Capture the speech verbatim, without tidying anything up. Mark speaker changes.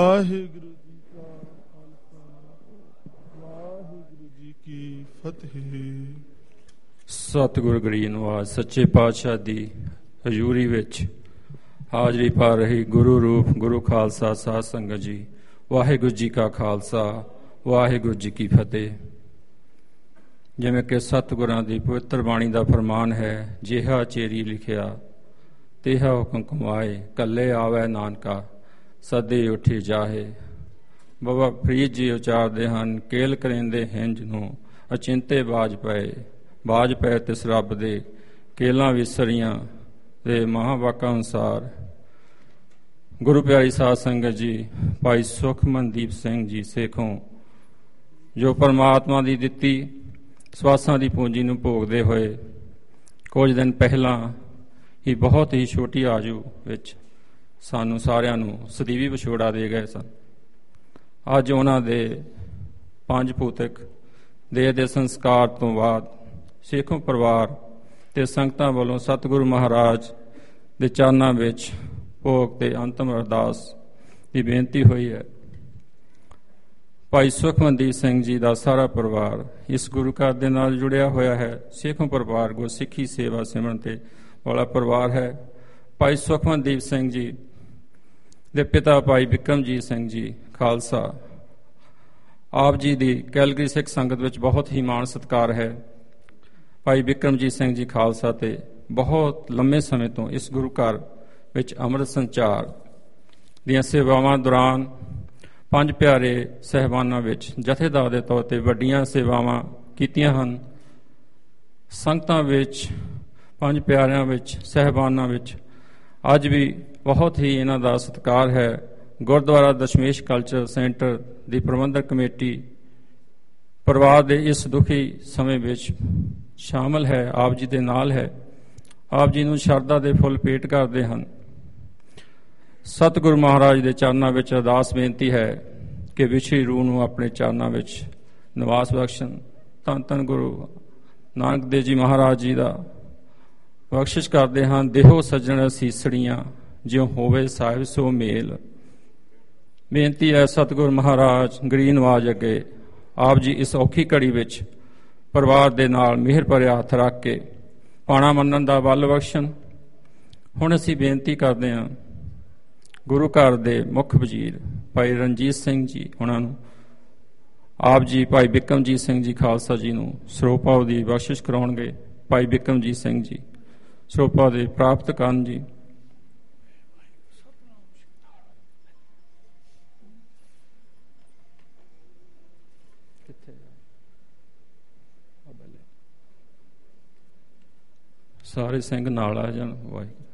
Speaker 1: ਵਾਹਿਗੁਰੂ ਜੀ ਕਾ ਖਾਲਸਾ, ਵਾਹਿਗੁਰੂ ਜੀ ਕੀ ਫਤਿਹ।
Speaker 2: ਸਤਿਗੁਰ ਗਰੀਬ ਨਿਵਾਜ ਸੱਚੇ ਪਾਤਸ਼ਾਹ ਦੀ ਹਜ਼ੂਰੀ ਵਿੱਚ ਹਾਜ਼ਰੀ ਪਾ ਰਹੀ ਗੁਰੂ ਰੂਪ ਗੁਰੂ ਖਾਲਸਾ ਸਾਧ ਸੰਗਤ ਜੀ, ਵਾਹਿਗੁਰੂ ਜੀ ਕਾ ਖਾਲਸਾ, ਵਾਹਿਗੁਰੂ ਜੀ ਕੀ ਫਤਿਹ। ਜਿਵੇਂ ਕਿ ਸਤਿਗੁਰਾਂ ਦੀ ਪਵਿੱਤਰ ਬਾਣੀ ਦਾ ਫਰਮਾਨ ਹੈ, ਜਿਹਾ ਚੇਰੀ ਲਿਖਿਆ ਤੇਹਾ ਹੁਕਮ ਕਮਾਏ, ਕੱਲੇ ਆਵੈ ਨਾਨਕਾ ਸਦੇ ਉੱਠੀ ਜਾਹੇ। ਬਾਬਾ ਫਰੀਦ ਜੀ ਉਚਾਰਦੇ ਹਨ, ਕੇਲ ਕਰੇਂਦੇ ਹਿੰਜ ਨੂੰ ਅਚਿੰਤੇ ਬਾਜ ਪਏ, ਬਾਜ ਪਏ ਤਿਸ ਰੱਬ ਦੇ ਕੇਲਾਂ ਵਿਸਰੀਆਂ ਦੇ ਮਹਾਂਵਾਕਾਂ ਅਨੁਸਾਰ। ਗੁਰੂ ਪਿਆਰੀ ਸਾਧ ਸੰਗਤ ਜੀ, ਭਾਈ ਸੁਖਮਨਦੀਪ ਸਿੰਘ ਜੀ ਸੇਖੋਂ, ਜੋ ਪਰਮਾਤਮਾ ਦੀ ਦਿੱਤੀ ਸਵਾਸਾਂ ਦੀ ਪੂੰਜੀ ਨੂੰ ਭੋਗਦੇ ਹੋਏ ਕੁਝ ਦਿਨ ਪਹਿਲਾਂ ਹੀ ਬਹੁਤ ਹੀ ਛੋਟੀ ਆਯੂ ਵਿੱਚ ਸਾਨੂੰ ਸਾਰਿਆਂ ਨੂੰ ਸਦੀਵੀ ਵਿਛੋੜਾ ਦੇ ਗਏ ਸਨ। ਅੱਜ ਉਹਨਾਂ ਦੇ ਪੰਜ ਭੂਤਿਕ ਦੇਹ ਦੇ ਸੰਸਕਾਰ ਤੋਂ ਬਾਅਦ ਸੇਖੋਂ ਪਰਿਵਾਰ ਤੇ ਸੰਗਤਾਂ ਵੱਲੋਂ ਸਤਿਗੁਰੂ ਮਹਾਰਾਜ ਦੇ ਚਰਨਾਂ ਵਿੱਚ ਭੋਗ ਤੇ ਅੰਤਮ ਅਰਦਾਸ ਦੀ ਬੇਨਤੀ ਹੋਈ ਹੈ। ਭਾਈ ਸੁਖਮਨਦੀਪ ਸਿੰਘ ਜੀ ਦਾ ਸਾਰਾ ਪਰਿਵਾਰ ਇਸ ਗੁਰੂ ਘਰ ਦੇ ਨਾਲ ਜੁੜਿਆ ਹੋਇਆ ਹੈ। ਸੇਖੋਂ ਪਰਿਵਾਰ ਗੁਰਸਿੱਖੀ ਸੇਵਾ ਸਿਮਰਨ ਤੇ ਵਾਲਾ ਪਰਿਵਾਰ ਹੈ। ਭਾਈ ਸੁਖਮਨਦੀਪ ਸਿੰਘ ਜੀ ਦੇ ਪਿਤਾ ਭਾਈ ਬਿਕਰਮਜੀਤ ਸਿੰਘ ਜੀ ਖਾਲਸਾ, ਆਪ ਜੀ ਦੀ ਕੈਲਗਰੀ ਸਿੱਖ ਸੰਗਤ ਵਿੱਚ ਬਹੁਤ ਹੀ ਮਾਣ ਸਤਿਕਾਰ ਹੈ। ਭਾਈ ਬਿਕਰਮਜੀਤ ਸਿੰਘ ਜੀ ਖਾਲਸਾ ਤੇ ਬਹੁਤ ਲੰਮੇ ਸਮੇਂ ਤੋਂ ਇਸ ਗੁਰੂ ਘਰ ਵਿੱਚ ਅੰਮ੍ਰਿਤ ਸੰਚਾਰ ਦੀਆਂ ਸੇਵਾਵਾਂ ਦੌਰਾਨ ਪੰਜ ਪਿਆਰੇ ਸਹਿਬਾਨਾਂ ਵਿੱਚ ਜਥੇਦਾਰ ਦੇ ਤੌਰ ਤੇ ਵੱਡੀਆਂ ਸੇਵਾਵਾਂ ਕੀਤੀਆਂ ਹਨ। ਸੰਗਤਾਂ ਵਿੱਚ, ਪੰਜ ਪਿਆਰਿਆਂ ਵਿੱਚ, ਸਹਿਬਾਨਾਂ ਵਿੱਚ ਅੱਜ ਵੀ ਬਹੁਤ ਹੀ ਇਹਨਾਂ ਦਾ ਸਤਿਕਾਰ ਹੈ। ਗੁਰਦੁਆਰਾ ਦਸ਼ਮੇਸ਼ ਕਲਚਰ ਸੈਂਟਰ ਦੀ ਪ੍ਰਬੰਧਕ ਕਮੇਟੀ ਪਰਿਵਾਰ ਦੇ ਇਸ ਦੁਖੀ ਸਮੇਂ ਵਿੱਚ ਸ਼ਾਮਲ ਹੈ, ਆਪ ਜੀ ਦੇ ਨਾਲ ਹੈ। ਆਪ ਜੀ ਨੂੰ ਸ਼ਰਧਾ ਦੇ ਫੁੱਲ ਭੇਟ ਕਰਦੇ ਹਨ। ਸਤਿਗੁਰੂ ਮਹਾਰਾਜ ਦੇ ਚਰਨਾਂ ਵਿੱਚ ਅਰਦਾਸ ਬੇਨਤੀ ਹੈ ਕਿ ਵਿਛੜੀ ਰੂਹ ਨੂੰ ਆਪਣੇ ਚਰਨਾਂ ਵਿੱਚ ਨਿਵਾਸ ਬਖਸ਼ਣ। ਧੰਨ ਧੰਨ ਗੁਰੂ ਨਾਨਕ ਦੇਵ ਜੀ ਮਹਾਰਾਜ ਜੀ ਦਾ ਬਖਸ਼ਿਸ਼ ਕਰਦੇ ਹਨ। ਦੇਹੋ ਸੱਜਣ ਅਸੀਸੜੀਆਂ, ਜਿਉ ਹੋਵੇ ਸਾਹਿਬ ਸੋ ਮੇਲ। ਬੇਨਤੀ ਹੈ ਸਤਿਗੁਰੂ ਮਹਾਰਾਜ ਗਰੀਬ ਨਿਵਾਜ ਅੱਗੇ, ਆਪ ਜੀ ਇਸ ਔਖੀ ਘੜੀ ਵਿੱਚ ਪਰਿਵਾਰ ਦੇ ਨਾਲ ਮਿਹਰ ਭਰਿਆ ਹੱਥ ਰੱਖ ਕੇ ਪਾਣਾ ਮੰਨਣ ਦਾ ਬਲ ਬਖਸ਼ਣ। ਹੁਣ ਅਸੀਂ ਬੇਨਤੀ ਕਰਦੇ ਹਾਂ ਗੁਰੂ ਘਰ ਦੇ ਮੁੱਖ ਵਜ਼ੀਰ ਭਾਈ ਰਣਜੀਤ ਸਿੰਘ ਜੀ ਉਹਨਾਂ ਨੂੰ, ਆਪ ਜੀ ਭਾਈ ਬਿਕਰਮਜੀਤ ਸਿੰਘ ਜੀ ਖਾਲਸਾ ਜੀ ਨੂੰ ਸਰੋਪਾ ਦੀ ਬਖਸ਼ਿਸ਼ ਕਰਾਉਣਗੇ। ਭਾਈ ਬਿਕਰਮਜੀਤ ਸਿੰਘ ਜੀ ਸਰੋਪਾ ਦੇ ਪ੍ਰਾਪਤ ਕਰਨ ਜੀ। ਸਾਰੇ ਸਿੰਘ ਨਾਲ ਆ ਜਾਣ। ਵਾਹਿਗੁਰੂ।